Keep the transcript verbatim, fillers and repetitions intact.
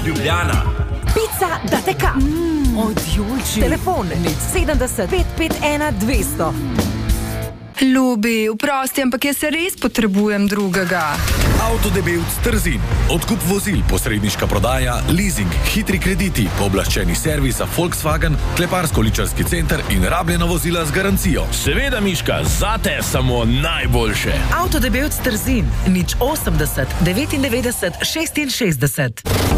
Ljubljana. Pica da teka. Mm, od Julči. Telefon nič sedemdeset pet pet ena dvesto. Ljubi, vprosti, ampak jaz se res potrebujem drugega. Avtodebevc Trzin. Odkup vozil, posredniška prodaja, leasing, hitri krediti, pooblaščeni servis za Volkswagen, kleparsko-ličarski center in rabljena vozila z garancijo. Seveda, Miška, zate samo najboljše. Avtodebevc Trzin nič osemdeset devetindevetdeset šestinšestdeset.